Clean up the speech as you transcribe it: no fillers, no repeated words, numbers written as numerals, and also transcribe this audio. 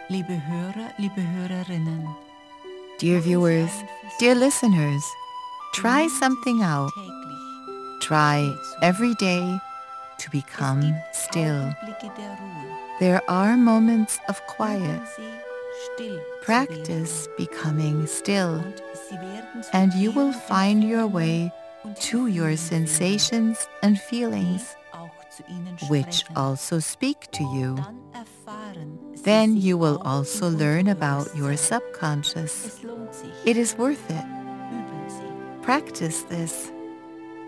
Liebe Hörer, liebe Hörerinnen, Dear viewers, dear listeners, try something out. Try every day to become still. There are moments of quiet. Practice becoming still, and you will find your way to your sensations and feelings, which also speak to you. Then you will also learn about your subconscious. It is worth it. Practice this.